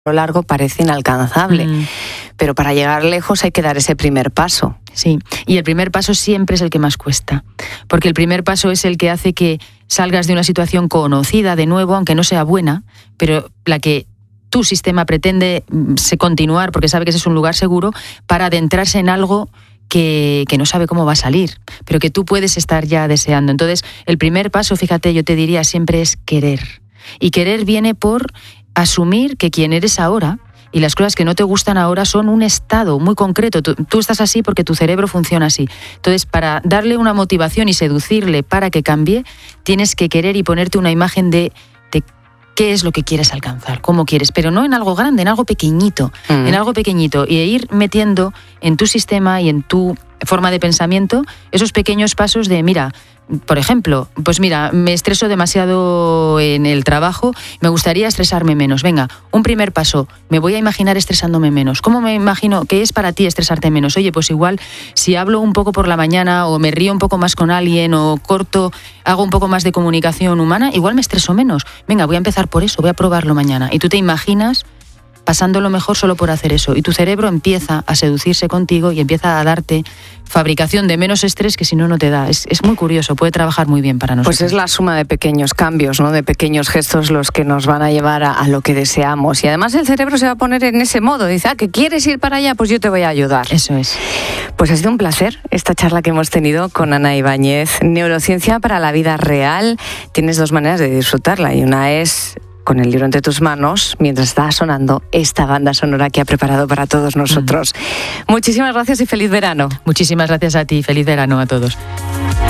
lo largo parece inalcanzable. Pero para llegar lejos hay que dar ese primer paso. Sí, y el primer paso siempre es el que más cuesta, porque el primer paso es el que hace que salgas de una situación conocida de nuevo, aunque no sea buena, pero la que tu sistema pretende continuar, porque sabe que ese es un lugar seguro, para adentrarse en algo que no sabe cómo va a salir, pero que tú puedes estar ya deseando. Entonces, el primer paso, fíjate, yo te diría siempre es querer. Y querer viene por asumir que quien eres ahora y las cosas que no te gustan ahora son un estado muy concreto. Tú estás así porque tu cerebro funciona así. Entonces, para darle una motivación y seducirle para que cambie, tienes que querer y ponerte una imagen de qué es lo que quieres alcanzar, cómo quieres, pero no en algo grande, en algo pequeñito, y ir metiendo en tu sistema y en tu forma de pensamiento esos pequeños pasos de, mira, por ejemplo, pues mira, me estreso demasiado en el trabajo, me gustaría estresarme menos. Venga, un primer paso, me voy a imaginar estresándome menos. ¿Cómo me imagino qué es para ti estresarte menos? Oye, pues igual, si hablo un poco por la mañana o me río un poco más con alguien o hago un poco más de comunicación humana, igual me estreso menos. Venga, voy a empezar por eso, voy a probarlo mañana. Y tú te imaginas pasándolo mejor solo por hacer eso. Y tu cerebro empieza a seducirse contigo y empieza a darte fabricación de menos estrés que si no, no te da. Es muy curioso, puede trabajar muy bien para nosotros. Pues es la suma de pequeños cambios, ¿no? De pequeños gestos los que nos van a llevar a lo que deseamos. Y además el cerebro se va a poner en ese modo. Dice, ¿que quieres ir para allá? Pues yo te voy a ayudar. Eso es. Pues ha sido un placer esta charla que hemos tenido con Ana Ibáñez. Neurociencia para la vida real. Tienes dos maneras de disfrutarla y una es con el libro entre tus manos, mientras está sonando esta banda sonora que ha preparado para todos nosotros. Muchísimas gracias y feliz verano. Muchísimas gracias a ti, feliz verano a todos.